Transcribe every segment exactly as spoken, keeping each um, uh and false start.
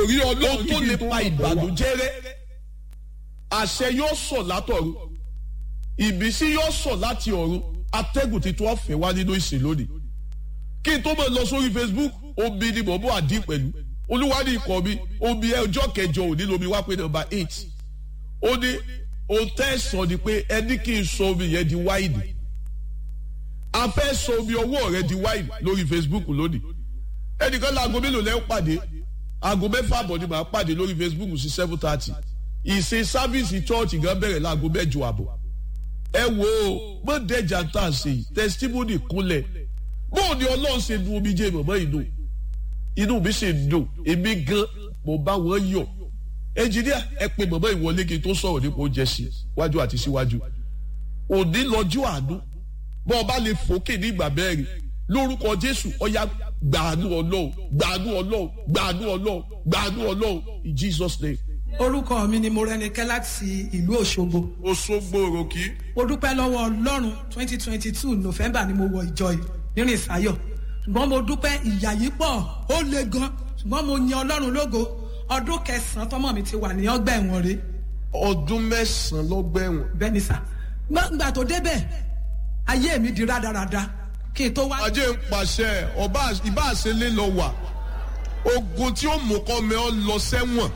rí ọlọ́run ohun tó lè pa ìbànújẹ́ rẹ́ àṣẹ yóò sọ̀ látọ̀run ìbísí yóò sọ̀ láti ọ̀run atẹ́gùn titun ọ̀fẹ́ wá nínú ìsìn lónìí kí n tó mọ̀ lọ sórí Facebook omi ni mò ń bọ̀ àdín pẹ̀lú olúwa ní ikọ̀ mi omi ọjọ́ kẹjọ òní lomi wá pé nọ́mbà eight ó ní ohun tẹ́ ẹ sọ ni pé ẹni kí n sọ omi yẹn di wáìnì a fẹ́ sọ omi ọwọ́ rẹ di wáìnì lórí Facebook lónìí ẹnìkan láago mélòó lẹ́ ń pàdé aago mẹ́fà àbọ̀ ni màá pàdé lórí Facebook sí seven thirty ìsìn sáfíìsì chọ́ọ̀chì gan bẹ̀rẹ̀ láago mẹ́jọ àbọ̀ ẹ wo mọ́ndẹ́jà tá a ṣe testimony kúnlẹ̀ bóò ni ọlọ́run ṣe nu omi jẹ́ mọ̀mọ́ inú inú mi ṣe dùn èmi gan mo bá wọn yọ̀ ẹnjìníà ẹ pé mọ̀mọ́ ìwọlé kí n tó sọ̀rọ̀ nípa oúnjẹ sí wájú àti síwájú òní lọ́jọ́ àánú bọ́ ọ bá lè fòkè ní ìgbà mẹ́rin lórúkọ Jésù ọ̀yá gbàánú ọlọ́run gbàánú ọlọ́run gbàánú ọlọ́run gbàánú ọlọ́run in Jesus name. orúkọ mi ni Mọ́rẹ́nikẹ́ láti ìlú Òṣogbo. Òṣogbo òròkì. mo dúpẹ́ lọ́wọ́ Ọlọ́run twenty twenty two November ni mo wọ ìjọ yìí nínú ìsáyọ̀ ṣùgbọ́n mo dúpẹ́ ìyà yìí pọ̀ ó le gan ṣùgbọ́n mo yin Ọlọ́run lógo ọdún kẹsàn-án tọmọ mi ti wà ní ọgbà ẹ̀wọ̀n rẹ̀. ọdún mẹ́sàn-án lọ́gbà ẹ̀wọ̀n. bẹ́ẹ̀ ni sà gbàgbà tó débẹ̀ ayé mi di rádaràda kí n tó wá. ajé ń pàṣẹ ọba ìbá àṣẹlẹ lọ wà ogun tí ó mú kọ́ mi ọ lọ sẹ́wọ̀n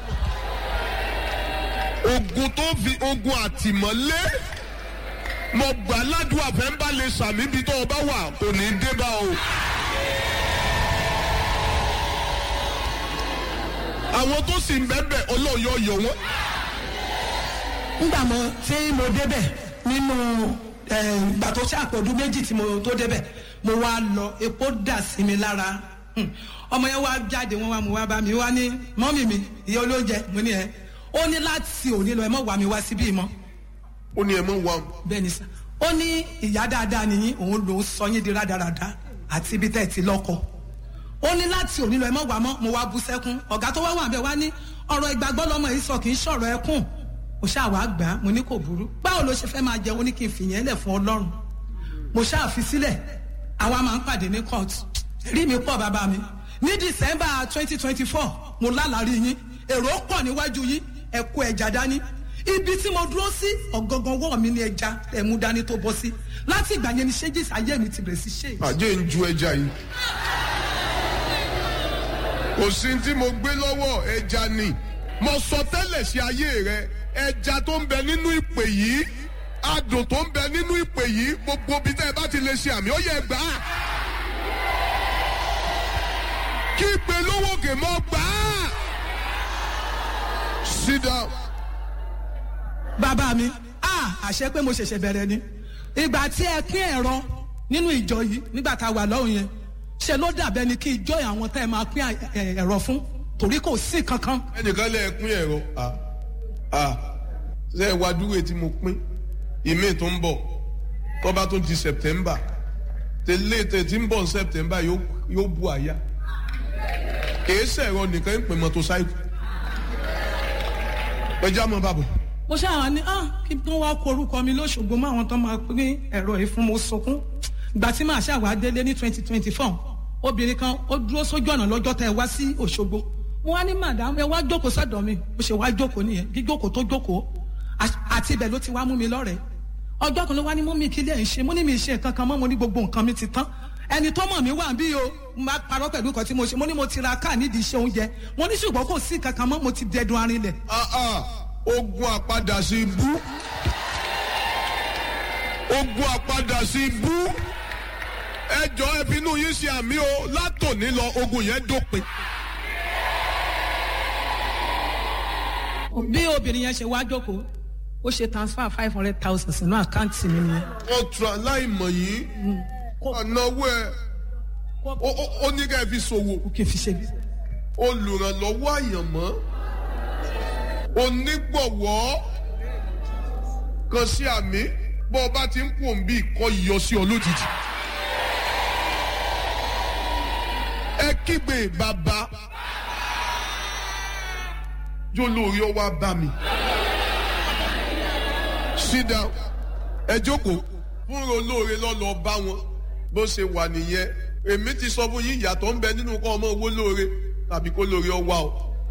ogun tó fi ogun àtìmọ́lé mo gbà ládùúgbò àfẹ́ńbà lè sàmì ibi tó o bá wà kò ní í dé bá o. àwọn tó sì ń bẹ́ẹ̀ ọlọ́ọ̀yọ́ yọ wọ́n. nígbà mo tí mo débẹ̀ nínú ìgbà tó ṣe àpọ̀dún méjì tí mo tó débẹ̀ mo wá lọ epo dà sí mi lára ọmọ yẹn wá jáde wọn wá mo wá bá mi wá ní mọ́mì mi ìyá olóúnjẹ mo ní ẹ ó ní láti òní lọ ẹ mọ̀ wá mi wá síbí mọ́. ó ní ẹ mọ̀ wá. bẹ́ẹ̀ ni sá ó ní ìyá dáadáa nìyí òun lòún sọ yín di rádaràda àti ibi tẹ́ ẹ ti lọ́kọ ó ní láti òní lọ ẹ mọ̀ wá mọ́ mo wá bú sẹ́kún ọ̀gá tó wá wà bẹ́ẹ̀ wá ní ọ̀rọ̀ ìgbàgbọ́ lọ́mọ yìí sọ kì í ṣọ̀rọ̀ ẹkún mo ṣáà wá gbà á mo ní kò burú báwo ló ṣe fẹ́ máa jẹun ní kí n fìyẹn lẹ̀ fún Ọlọ́run mo ṣáà fi sílẹ̀ àwa máa ń pàdé ní court rí mi pọ̀ bàbá mi ní December twenty twenty four mo lálàrí yín èrò pọ̀ níwájú yín ẹ kó ẹja dání ibi tí mo dúró sí ọ̀gangan wọ́ọ̀ mi ní ẹja ẹ̀mú dání tó bọ́ sí láti ìgbà yẹn ni ṣéjì ayé mi ti bẹ̀rẹ̀ sí ṣe. àjẹ́ ń ju ẹja yìí kò sí tí mo gbé lọ́wọ́ ẹja ni mo sọ tẹ́lẹ̀ sí ayé rẹ ẹja tó ń bẹ nínú ìpè yìí adùn tó ń bẹ nínú ìpè yìí gbogbo bí tẹ́ ẹ bá ti lè ṣe àmì ó yẹ gbà á kí ìpè lówó kè mọ́ gbà á. Sit down. bàbá mi ah àṣẹ pé mo ṣẹ̀ṣẹ̀ bẹ̀rẹ̀ ni ìgbà tí ẹ pín ẹ̀rọ nínú ìjọ yìí nígbà tá a wà lọ́hùn yẹn ṣe ló dàbẹ́ ni kí ìjọ àwọn tẹ́ ẹ máa pín ẹ̀rọ fún torí kò sí kankan. ẹnìkan lè pín ẹ̀rọ ah ah ṣe é wá dúró tí mo pín ìmí tó ń bọ̀ tọ́ba tó di September tẹ́lẹ̀ tẹ́ tí ń bọ̀ September yóò bu àyà kìí ṣẹ̀rọ nìkan ń pè mọ́tòsáìkù ẹja mọ́ bàbọ̀. mo ṣáà ní ah kí wọ́n wá kó orúkọ mi lóṣogbo mọ́ àwọn tó máa pín ẹ̀rọ yìí fún mo sunkún ìgbà tí màá ṣàwá délé ní twenty twenty four obìnrin kan ó dúró sójú ọ̀nà lọ́jọ́ tẹ́ ẹ wá sí Òṣogbo mo wá ní madam ẹ wá jókòó sọ́dọ̀ mi mo ṣe wá jókòó nìyẹn jíjókòó tó jókòó àti ibẹ̀ ló ti wá mú mi lọ́rẹ̀ẹ́ ọjọ́ kan ló wá ní mú mi kí lè ń ṣe mo ní mi ṣe nǹkan kan mọ́ mo ní gbogbo nǹkan mi ti tán ẹni tó mọ̀ mí wà bí o máa parọ́ pẹ̀lú nǹkan tí mo ṣe mo ní mo ti ra káà nídìí iṣẹ́ oúnjẹ mo ní ṣùgbọ́n kò sí nǹkan kan mọ́ mo ti dẹdun arinlẹ̀. ogun àpadà sí ibú ogun àpadà sí ibú ẹjọ́ ẹbí inú yín ṣe àmì o látòní lọ ogun yẹn dópin. bí obìnrin yẹn ṣe wá jókòó ó ṣe transfer five hundred thousand sínú àkáǹtì mi nìyẹn. wọ́n tura láìmọ̀ yìí ọ̀nàwó ẹ̀ ó ní ká ẹ fi ṣòwò. ó kì í fi ṣe bí. olùrànlọ́wọ́ àyànmọ́ onígbọ̀wọ́ kan sí àmì bọ́ ọ bá ti ń pò ń bí ìkọ́ yọ sí ọ lójijì. ẹ kígbe bàbá yóò lórí ọwọ́ bá mi. Sit down. ẹ jókòó fún olóore lọ́lọ́ bá wọn bó ṣe wà nìyẹn èmi ti sọ fún yín ìyàtọ̀ ń bẹ nínú kọ́ ọmọ owó lóore tàbí kó lóore ọwá o